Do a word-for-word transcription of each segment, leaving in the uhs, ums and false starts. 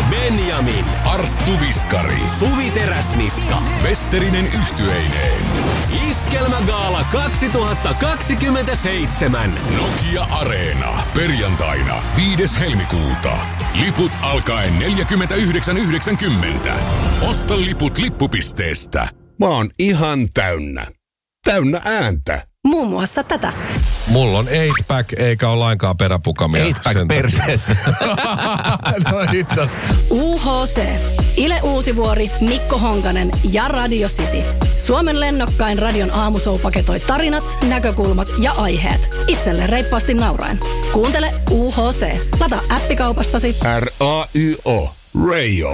Benjamin, Arttu Viskari, Suvi Teräsniska, Westerinen yhtyeineen. Iskelmägaala kaksituhattakaksikymmentäseitsemän. Nokia Areena. Perjantaina viides helmikuuta. Liput alkaen neljäkymmentäyhdeksän yhdeksänkymmentä. Osta liput lippupisteestä. Mä oon ihan täynnä. Täynnä ääntä. Muun muassa tätä. Mulla on eight-pack eikä ole lainkaan peräpukamia. eight-pack perseessä. No itse asiassa. U H C. Ile Uusivuori, Mikko Honkanen ja Radio City. Suomen lennokkain radion aamushow paketoi tarinat, näkökulmat ja aiheet. Itselle reippaasti nauraen. Kuuntele U H C. Lata appikaupastasi. R A Y O. Radio.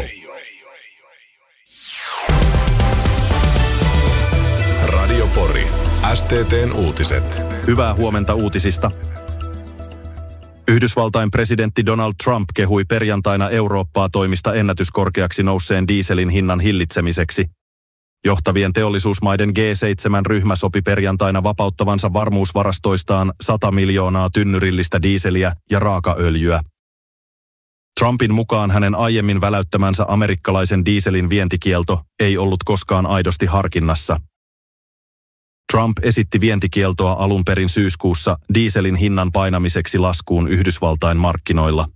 Radio Pori. S T T:n uutiset. Hyvää huomenta uutisista. Yhdysvaltain presidentti Donald Trump kehui perjantaina Eurooppaa toimista ennätyskorkeaksi nousseen dieselin hinnan hillitsemiseksi. Johtavien teollisuusmaiden G seitsemän ryhmä sopi perjantaina vapauttavansa varmuusvarastoistaan sata miljoonaa tynnyrillistä dieseliä ja raakaöljyä. Trumpin mukaan hänen aiemmin väläyttämänsä amerikkalaisen dieselin vientikielto ei ollut koskaan aidosti harkinnassa. Trump esitti vientikieltoa alun perin syyskuussa dieselin hinnan painamiseksi laskuun Yhdysvaltain markkinoilla.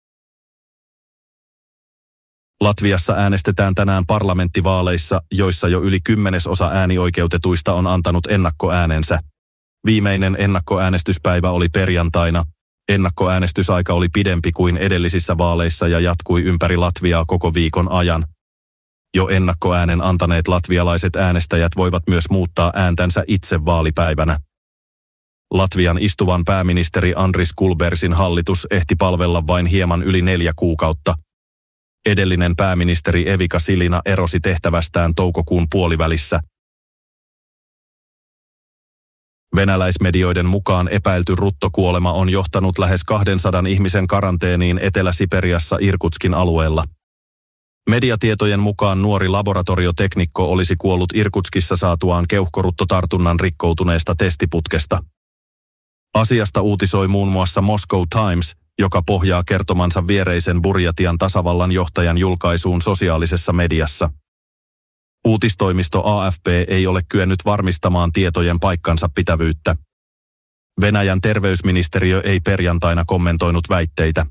Latviassa äänestetään tänään parlamenttivaaleissa, joissa jo yli kymmenesosa äänioikeutetuista on antanut ennakkoäänensä. Viimeinen ennakkoäänestyspäivä oli perjantaina. Ennakkoäänestysaika oli pidempi kuin edellisissä vaaleissa ja jatkui ympäri Latviaa koko viikon ajan. Jo ennakkoäänen antaneet latvialaiset äänestäjät voivat myös muuttaa ääntänsä itse vaalipäivänä. Latvian istuvan pääministeri Andris Kulbersin hallitus ehti palvella vain hieman yli neljä kuukautta. Edellinen pääministeri Evika Silina erosi tehtävästään toukokuun puolivälissä. Venäläismedioiden mukaan epäilty ruttokuolema on johtanut lähes kahdensadan ihmisen karanteeniin Etelä-Siperiassa Irkutskin alueella. Mediatietojen mukaan nuori laboratorioteknikko olisi kuollut Irkutskissa saatuaan keuhkoruttotartunnan rikkoutuneesta testiputkesta. Asiasta uutisoi muun muassa Moscow Times, joka pohjaa kertomansa viereisen Burjatian tasavallan johtajan julkaisuun sosiaalisessa mediassa. Uutistoimisto A F P ei ole kyennyt varmistamaan tietojen paikkansa pitävyyttä. Venäjän terveysministeriö ei perjantaina kommentoinut väitteitä.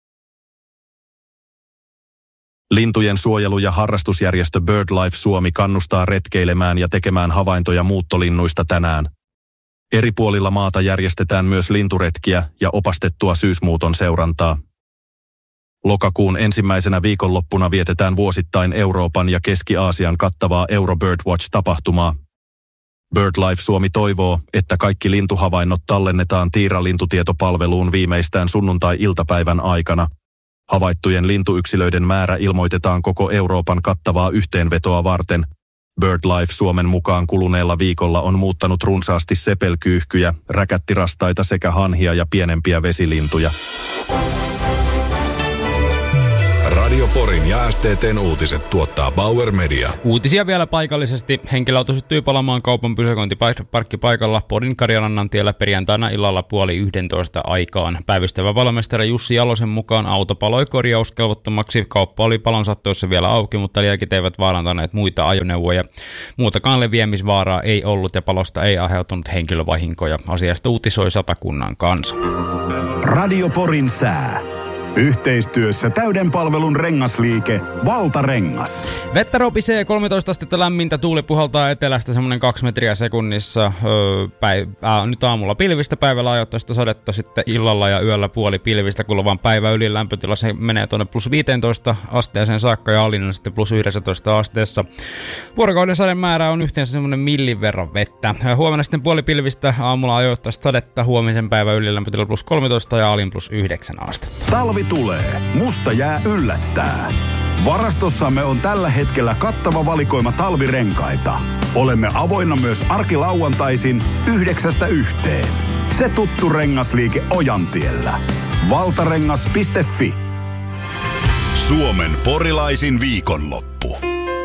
Lintujen suojelu- ja harrastusjärjestö BirdLife Suomi kannustaa retkeilemään ja tekemään havaintoja muuttolinnuista tänään. Eri puolilla maata järjestetään myös linturetkiä ja opastettua syysmuuton seurantaa. Lokakuun ensimmäisenä viikonloppuna vietetään vuosittain Euroopan ja Keski-Aasian kattavaa Euro Birdwatch-tapahtumaa. BirdLife Suomi toivoo, että kaikki lintuhavainnot tallennetaan Tiira-lintutietopalveluun viimeistään sunnuntai-iltapäivän aikana. Havaittujen lintuyksilöiden määrä ilmoitetaan koko Euroopan kattavaa yhteenvetoa varten. BirdLife Suomen mukaan kuluneella viikolla on muuttanut runsaasti sepelkyyhkyjä, räkättirastaita sekä hanhia ja pienempiä vesilintuja. Radio Porin ja S T T:n uutiset tuottaa Bauer Media. Uutisia vielä paikallisesti. Henkilöauto syttyi palamaan kaupan pysäköintiparkkipaikalla Porin Karjalannan tiellä perjantaina illalla puoli yhdentoista aikaan. Päivystävä valmestari Jussi Jalosen mukaan auto paloi korjauskelvottomaksi. Kauppa oli palon sattuessa vielä auki, mutta liekit eivät vaarantaneet muita ajoneuvoja. Muutakaan leviämisvaaraa ei ollut ja palosta ei aiheutunut henkilövahinkoja. Asiasta uutisoi Satakunnan Kansa. Radio Porin sää. Yhteistyössä täyden palvelun rengasliike Valtarengas. Vettä ropisee kolmetoista astetta lämmintä, tuuli puhaltaa etelästä semmoinen kaksi metriä sekunnissa. Öö, päiv- äh, nyt aamulla pilvistä, päivällä ajoittaista sadetta, sitten illalla ja yöllä puoli pilvistä. Kuluvan päivä yli lämpötila se menee tuonne plus viisitoista asteeseen saakka ja alin on sitten plus yhdeksäntoista asteessa. Vuorokauden saden määrä on yhteensä semmoinen millin verran vettä. Huomenna sitten puoli pilvistä, aamulla ajoittaista sadetta, huomisen päivä yli lämpötila plus kolmetoista ja alin plus yhdeksän astetta. Talvi tulee. Musta jää yllättää. Varastossamme on tällä hetkellä kattava valikoima talvirenkaita. Olemme avoinna myös arkilauantaisin yhdeksästä yhteen. Se tuttu rengasliike Ojantiellä. valtarengas piste fi. Suomen porilaisin viikonloppu.